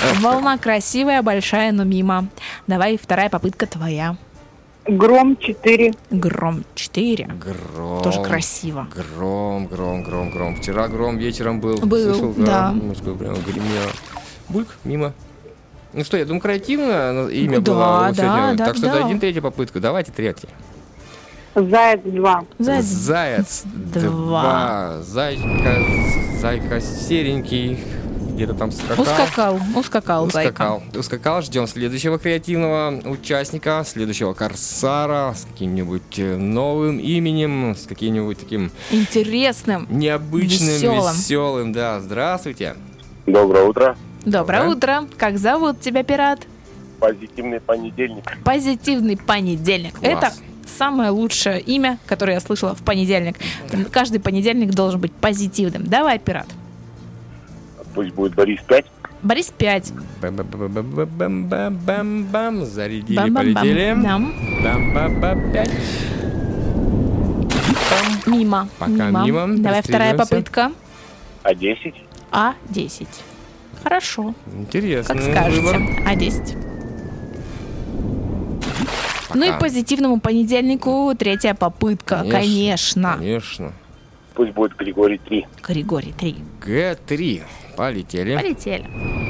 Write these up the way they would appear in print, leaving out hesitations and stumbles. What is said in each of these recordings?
Волна красивая, большая, но мимо. Давай, вторая попытка твоя. Гром 4. Гром 4. Гром. Тоже красиво. Гром. Вчера гром вечером был. Был, Слышал, да. Мужской прямо гремело. Бульк, мимо. Ну что, я думаю, креативное имя Да, было сегодня. да, Так что да. дадим третью попытку. Давайте третью. Заяц 2. Заяц 2. Зайка серенький. Где-то там Ускакал зайка. Ускакал. Ждем следующего креативного участника, следующего корсара с каким-нибудь новым именем, с каким-нибудь таким интересным, необычным, веселым. веселым. Да, здравствуйте. Доброе утро. Доброе утро. Как зовут тебя, пират? Позитивный понедельник. Позитивный понедельник. Класс. Это самое лучшее имя, которое я слышала в понедельник. Каждый понедельник должен быть позитивным. Давай, пират. Пусть будет Борис 5. Борис 5. Бам-бам-бам-бам-бам. Зарядили, Бам-бам-бам. полетели. Да. Бам-бам-бам. 5. Мимо. Пока мимо. Давай вторая Пристреливаемся. попытка. А10. А10. Хорошо. Интересно. Как скажете. А10. Ну и позитивному понедельнику третья попытка. Конечно. Конечно. Пусть будет Григорий 3. Григорий 3. Г3. Полетели. Полетели.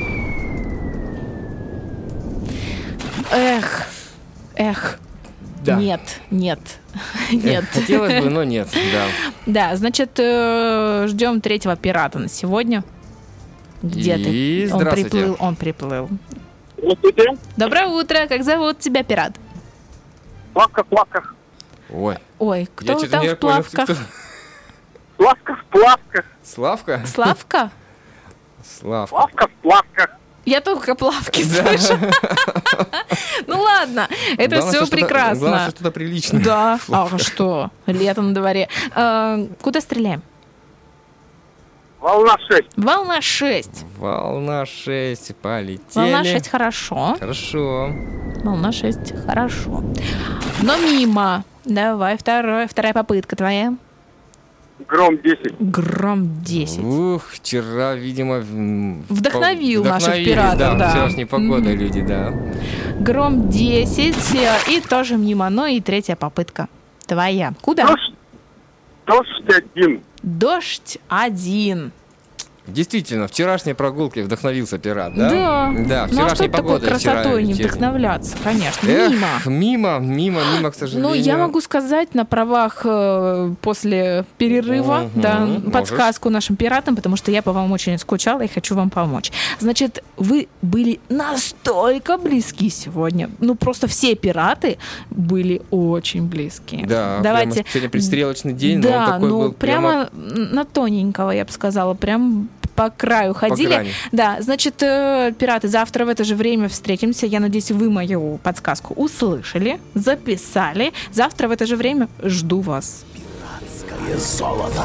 Эх. Да. Нет. Хотелось бы, но нет. Да. Да, значит, ждем третьего пирата на сегодня. Где И ты? здравствуйте. Он приплыл. Здравствуйте. Доброе утро. Как зовут тебя, пират? Плавка в плавках. Я Ой, кто что-то там не в понял, плавках? кто- Плавка в плавках. Славка? Славка? Славка. Плавка в плавках. Я только плавки слышу. Ну ладно, это Главное, все что что-то- Главное, прекрасно. что что-то приличное. Да, а что? Лето на дворе. Куда стреляем? Волна 6. Волна 6. Волна 6. Полетели. Волна 6 хорошо. Хорошо. Волна 6 хорошо. Но мимо. Давай, вторая попытка твоя. Гром 10. Гром 10. Ух, вчера, видимо... Вдохновил наших вдохновились, пиратов, да. вчерашней погодой люди, да. Гром 10 и тоже мимо. Ну и третья попытка твоя. Куда? Дождь 1. Дождь 1. Действительно, вчерашней прогулкой вдохновился пират, да? Да. Да, Ну а вчерашней что такой погодой. вчера красотой не вечерней. вдохновляться, конечно. Мимо, к сожалению. Ну, я могу сказать на правах после перерыва, Можешь. подсказку нашим пиратам, потому что я по вам очень скучала и хочу вам помочь. Значит, вы были настолько близки сегодня. Ну, просто все пираты были очень близки. Да, Давайте. прямо сегодня предстрелочный день, но Да, он такой ну был прямо на тоненького, я бы сказала, прям по краю ходили. грани. Да, значит, пираты, завтра в это же время встретимся. Я надеюсь, вы мою подсказку услышали, записали. Завтра в это же время жду вас. Пиратское золото.